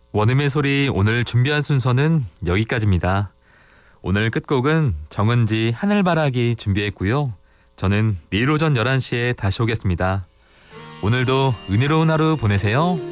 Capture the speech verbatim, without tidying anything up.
원음의 소리 오늘 준비한 순서는 여기까지입니다. 오늘 끝곡은 정은지 하늘바라기 준비했고요. 저는 내일 오전 열한 시에 다시 오겠습니다. 오늘도 은혜로운 하루 보내세요.